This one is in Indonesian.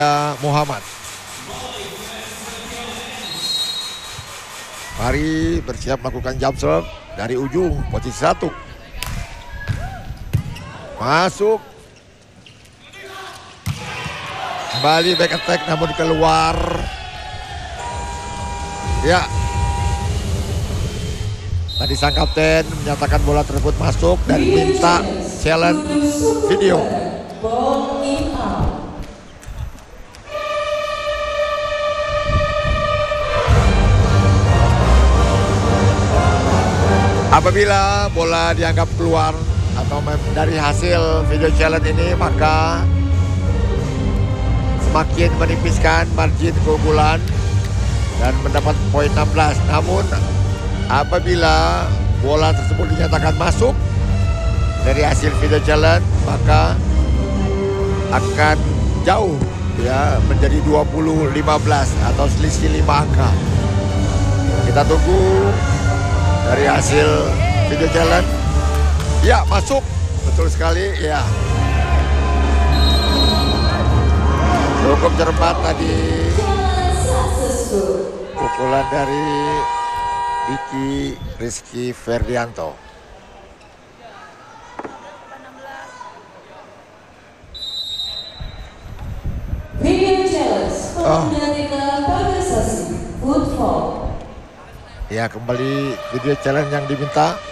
Muhammad. Mari bersiap melakukan jump serve dari ujung posisi 1. Masuk. Kembali back attack namun keluar. Ya. Tadi sang kapten menyatakan bola tersebut masuk dan minta challenge video. Apabila bola dianggap keluar atau dari hasil video challenge ini, maka semakin menipiskan margin keunggulan dan mendapat poin 16. Namun apabila bola tersebut dinyatakan masuk dari hasil video challenge, maka akan jauh ya, menjadi 20-15 atau selisih 5 angka. Kita tunggu dari hasil video challenge. Ya, masuk. Betul sekali, ya. Cukup cermat tadi pukulan dari Diki Rizky Ferdianto. Video challenge Ya, kembali video challenge yang diminta.